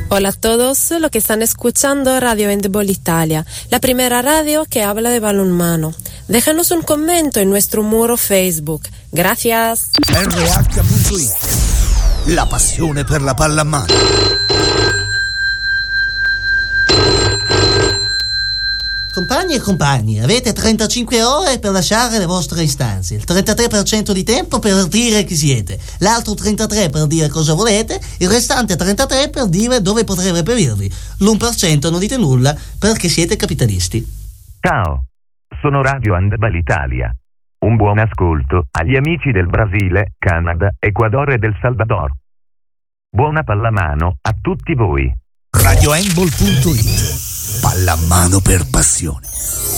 Hola a todos los que están escuchando Radio Handball Italia, la primera radio que habla de balonmano. Déjanos un comentario en nuestro muro Facebook. Gracias. RH.it, la passione per la pallamano. Compagni e compagni, avete 35 ore per lasciare le vostre istanze, il 33% di tempo per dire chi siete, l'altro 33% per dire cosa volete, il restante 33% per dire dove potrei reperirvi, l'1% non dite nulla perché siete capitalisti. Ciao, sono Radio Handball Italia. Un buon ascolto agli amici del Brasile, Canada, Ecuador e del Salvador. Buona pallamano a tutti voi. RadioHandball.it, pallamano per passione.